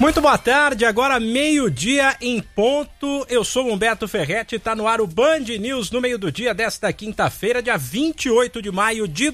Muito boa tarde, agora meio-dia em ponto. Eu sou Humberto Ferretti, tá no ar o Band News no meio do dia desta quinta-feira, dia 28 de maio de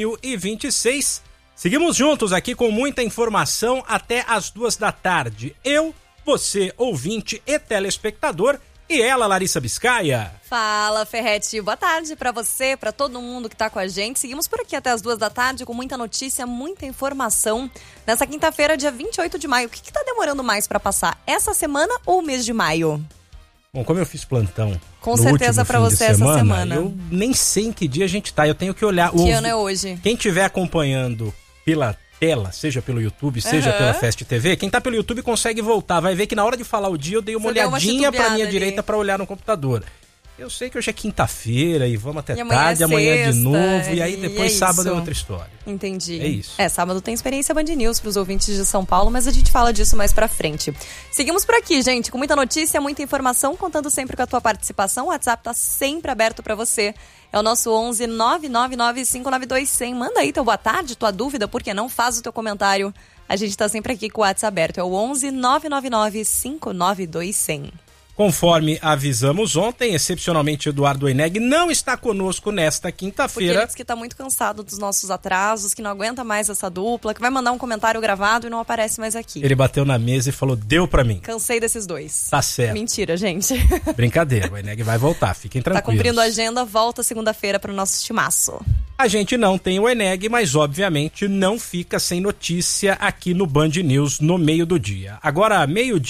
2026. Seguimos juntos aqui com muita informação até as 2 da tarde. Eu, você, ouvinte e telespectador, e ela, Larissa Biscaia. Fala, Ferretti. Boa tarde pra você, pra todo mundo que tá com a gente. Seguimos por aqui até as 2 da tarde com muita notícia, muita informação. Nessa quinta-feira, dia 28 de maio. O que tá demorando mais pra passar? Essa semana ou o mês de maio? Bom, como eu fiz plantão com certeza pra você essa semana. Eu nem sei em que dia a gente tá. Eu tenho que olhar. Que ano é hoje? Quem estiver acompanhando pela tela, seja pelo YouTube, seja pela Fast TV, quem tá pelo YouTube consegue voltar, vai ver que na hora de falar o dia eu dei uma olhadinha pra minha direita pra olhar no computador. Eu sei que hoje é quinta-feira e vamos até tarde, amanhã de novo, e aí depois sábado é outra história. Entendi. É isso. Sábado tem experiência Band News pros ouvintes de São Paulo, mas a gente fala disso mais pra frente. Seguimos por aqui, gente, com muita notícia, muita informação, contando sempre com a tua participação. O WhatsApp tá sempre aberto pra você. É o nosso 11 999 592 100. Manda aí teu boa tarde, tua dúvida, por que não? Faz o teu comentário. A gente tá sempre aqui com o WhatsApp aberto. É o 11 999 592 100. Conforme avisamos ontem, excepcionalmente Eduardo Oeneg não está conosco nesta quinta-feira. Porque ele disse que está muito cansado dos nossos atrasos, que não aguenta mais essa dupla, que vai mandar um comentário gravado e não aparece mais aqui. Ele bateu na mesa e falou, deu pra mim. Cansei desses dois. Tá certo. Mentira, gente. Brincadeira, o Oeneg vai voltar, fiquem tranquilos. Tá cumprindo a agenda, volta segunda-feira para o nosso timaço. A gente não tem o Oeneg, mas obviamente não fica sem notícia aqui no Band News no meio do dia. Agora,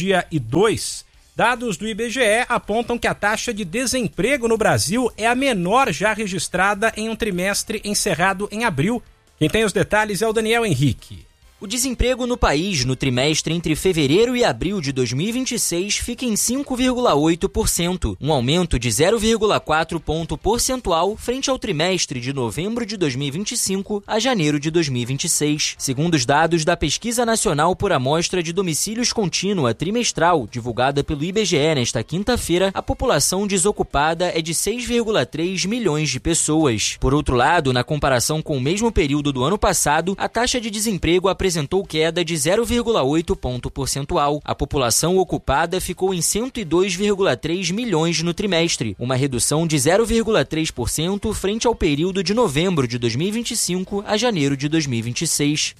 12:02. Dados do IBGE apontam que a taxa de desemprego no Brasil é a menor já registrada em um trimestre encerrado em abril. Quem tem os detalhes é o Daniel Henrique. O desemprego no país no trimestre entre fevereiro e abril de 2026 fica em 5,8%, um aumento de 0,4 ponto percentual frente ao trimestre de novembro de 2025 a janeiro de 2026. Segundo os dados da Pesquisa Nacional por Amostra de Domicílios Contínua Trimestral, divulgada pelo IBGE nesta quinta-feira, a população desocupada é de 6,3 milhões de pessoas. Por outro lado, na comparação com o mesmo período do ano passado, a taxa de desemprego apresentou queda de 0,8 ponto percentual. A população ocupada ficou em 102,3 milhões no trimestre, uma redução de 0,3% frente ao período de novembro de 2025 a janeiro de 2026.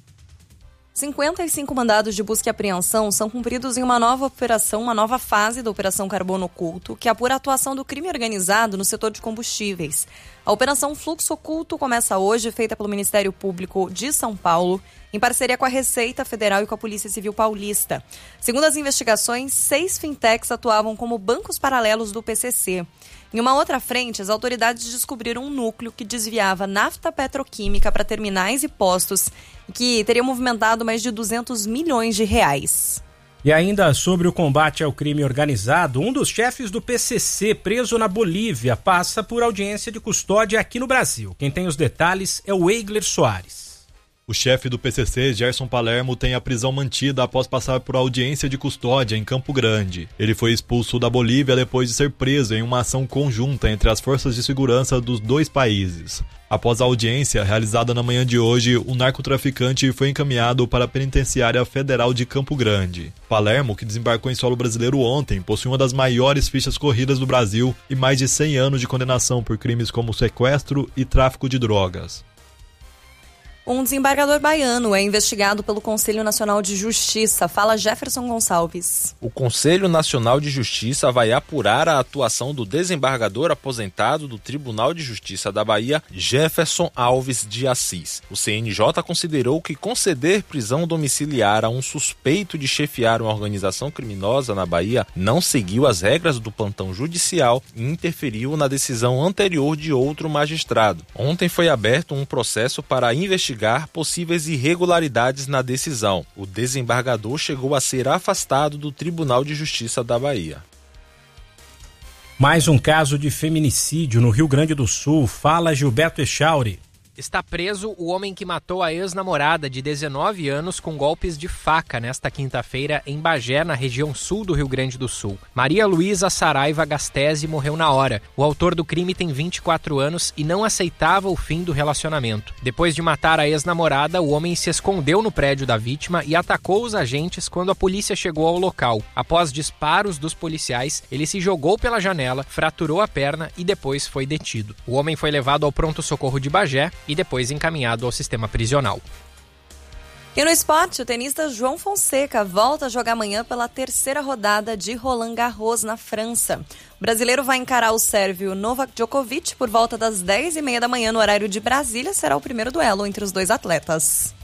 55 mandados de busca e apreensão são cumpridos em uma nova operação, uma nova fase da Operação Carbono Oculto, que apura a atuação do crime organizado no setor de combustíveis. A Operação Fluxo Oculto começa hoje, feita pelo Ministério Público de São Paulo, em parceria com a Receita Federal e com a Polícia Civil Paulista. Segundo as investigações, 6 fintechs atuavam como bancos paralelos do PCC. Em uma outra frente, as autoridades descobriram um núcleo que desviava nafta petroquímica para terminais e postos e que teria movimentado mais de 200 milhões de reais. E ainda sobre o combate ao crime organizado, um dos chefes do PCC, preso na Bolívia, passa por audiência de custódia aqui no Brasil. Quem tem os detalhes é o Eigler Soares. O chefe do PCC, Gerson Palermo, tem a prisão mantida após passar por audiência de custódia em Campo Grande. Ele foi expulso da Bolívia depois de ser preso em uma ação conjunta entre as forças de segurança dos dois países. Após a audiência, realizada na manhã de hoje, o narcotraficante foi encaminhado para a Penitenciária Federal de Campo Grande. Palermo, que desembarcou em solo brasileiro ontem, possui uma das maiores fichas corridas do Brasil e mais de 100 anos de condenação por crimes como sequestro e tráfico de drogas. Um desembargador baiano é investigado pelo Conselho Nacional de Justiça. Fala Jefferson Gonçalves. O Conselho Nacional de Justiça vai apurar a atuação do desembargador aposentado do Tribunal de Justiça da Bahia, Jefferson Alves de Assis. O CNJ considerou que conceder prisão domiciliar a um suspeito de chefiar uma organização criminosa na Bahia não seguiu as regras do plantão judicial e interferiu na decisão anterior de outro magistrado. Ontem foi aberto um processo para investigar possíveis irregularidades na decisão. O desembargador chegou a ser afastado do Tribunal de Justiça da Bahia. Mais um caso de feminicídio no Rio Grande do Sul. Fala Gilberto Echauri. Está preso o homem que matou a ex-namorada de 19 anos com golpes de faca nesta quinta-feira em Bagé, na região sul do Rio Grande do Sul. Maria Luísa Saraiva Gastese morreu na hora. O autor do crime tem 24 anos e não aceitava o fim do relacionamento. Depois de matar a ex-namorada, o homem se escondeu no prédio da vítima e atacou os agentes quando a polícia chegou ao local. Após disparos dos policiais, ele se jogou pela janela, fraturou a perna e depois foi detido. O homem foi levado ao pronto-socorro de Bagé e depois encaminhado ao sistema prisional. E no esporte, o tenista João Fonseca volta a jogar amanhã pela terceira rodada de Roland Garros na França. O brasileiro vai encarar o sérvio Novak Djokovic por volta das 10h30 da manhã no horário de Brasília. Será o primeiro duelo entre os dois atletas.